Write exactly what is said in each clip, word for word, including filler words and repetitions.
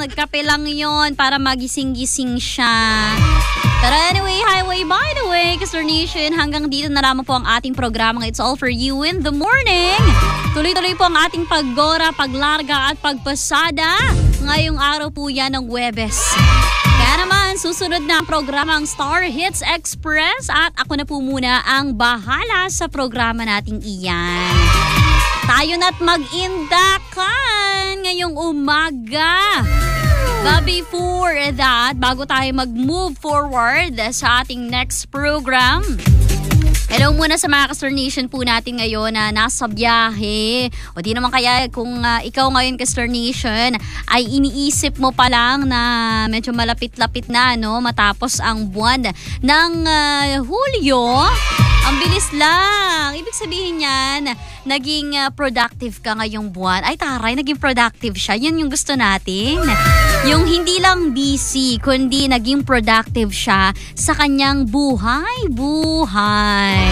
Kape lang yon para magising-gising siya. Pero anyway, highway by the way, Kastur Nation, hanggang dito na lamang po ang ating programa. It's all for you in the morning. Tuloy-tuloy po ang ating paggora, paglarga at pagpasada. Ngayong araw po yan ng Huwebes. Kaya naman, susunod na ang programa ang Star Hits Express at ako na po muna ang bahala sa programa nating iyan. Tayo na't mag-indakan ngayong umaga. But before that, bago tayo mag-move forward sa ating next program, hello muna sa mga Kastur Nation po natin ngayon na nasa biyahe. O di naman kaya kung uh, ikaw ngayon Kastur Nation ay iniisip mo pa lang na medyo malapit-lapit na no, matapos ang buwan ng uh, Hulyo. Ang bilis lang. Ibig sabihin yan, naging uh, productive ka ngayong buwan. Ay taray, naging productive siya. Yun yung gusto natin. Yung hindi lang busy, kundi naging productive siya sa kanyang buhay-buhay.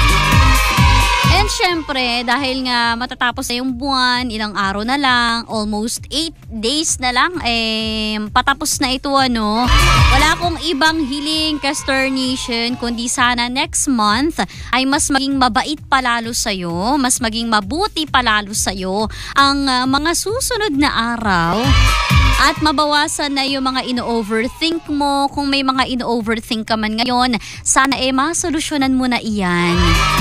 And syempre, dahil nga matatapos na yung buwan, ilang araw na lang, almost eight days na lang, eh, patapos na ito ano. Wala akong ibang hiling Kastur Nation, kundi sana next month ay mas maging mabait palalo sa'yo, mas maging mabuti palalo sa'yo ang uh, mga susunod na araw. At mabawasan na yung mga ino-overthink mo. Kung may mga ino-overthink ka man ngayon, sana eh masolusyonan mo na iyan.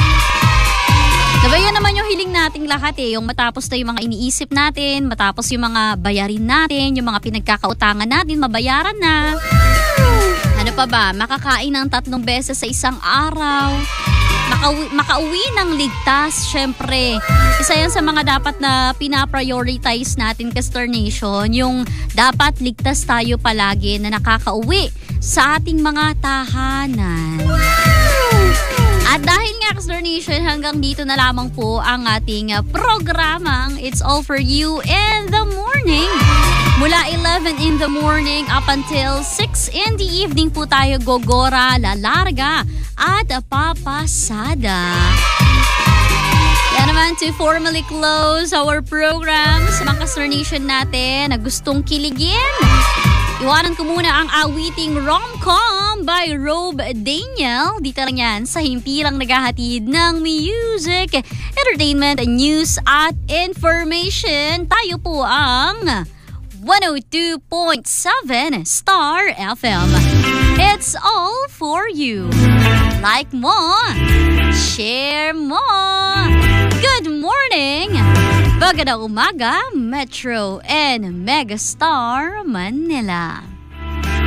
Diba yan naman yung hiling nating lahat eh, yung matapos na yung mga iniisip natin, matapos yung mga bayarin natin, yung mga pinagkakautangan natin, mabayaran na. Ano pa ba? Makakain ng tatlong beses sa isang araw. Makauwi, makauwi ng ligtas, syempre. Isa yan sa mga dapat na pinaprioritize natin, Kastur Nation, yung dapat ligtas tayo palagi na nakakauwi sa ating mga tahanan. At dahil nga Kastur Nation, hanggang dito na lamang po ang ating programang It's All For You in the Morning. Mula eleven in the morning up until six in the evening po tayo gogora, lalarga at papasada. Yan naman to formally close our program sa mga Kastur Nation natin na gustong kiligin. Iwanan ko muna ang awiting Rom-Com by Rob Daniel. Dito lang yan sa himpilang naghahatid ng music, entertainment, news at information. Tayo po ang one oh two point seven Star F M. It's all for you. Like mo, share mo. Good morning. Magandang umaga, Metro and Megastar Manila.